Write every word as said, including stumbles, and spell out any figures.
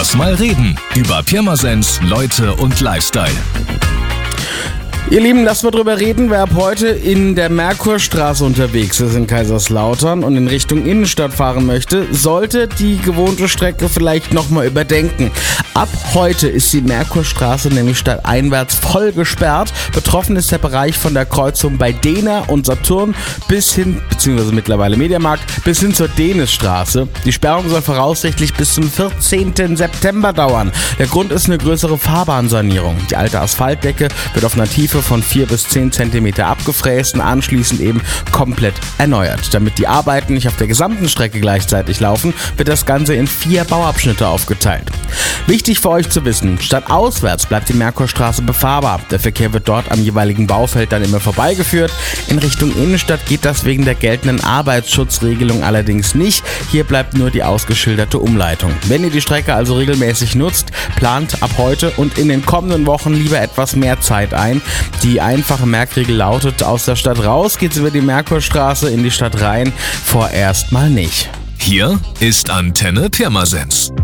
Lass mal reden über Pirmasens, Leute und Lifestyle. Ihr Lieben, lasst mal drüber reden, wer ab heute in der Merkurstraße unterwegs ist in Kaiserslautern und in Richtung Innenstadt fahren möchte, sollte die gewohnte Strecke vielleicht nochmal überdenken. Ab heute ist die Merkurstraße nämlich stadteinwärts voll gesperrt. Betroffen ist der Bereich von der Kreuzung bei Dehner und Saturn bis hin, beziehungsweise mittlerweile Mediamarkt, bis hin zur Denisstraße. Die Sperrung soll voraussichtlich bis zum vierzehnten September dauern. Der Grund ist eine größere Fahrbahnsanierung. Die alte Asphaltdecke wird auf einer Tiefe von vier bis zehn Zentimeter abgefräst und anschließend eben komplett erneuert. Damit die Arbeiten nicht auf der gesamten Strecke gleichzeitig laufen, wird das Ganze in vier Bauabschnitte aufgeteilt. Wichtig für euch zu wissen, stadtauswärts bleibt die Merkurstraße befahrbar. Der Verkehr wird dort am jeweiligen Baufeld dann immer vorbeigeführt. In Richtung Innenstadt geht das wegen der geltenden Arbeitsschutzregelung allerdings nicht. Hier bleibt nur die ausgeschilderte Umleitung. Wenn ihr die Strecke also regelmäßig nutzt, plant ab heute und in den kommenden Wochen lieber etwas mehr Zeit ein. Die einfache Merkregel lautet: aus der Stadt raus geht's über die Merkurstraße, in die Stadt rein vorerst mal nicht. Hier ist Antenne Pirmasens.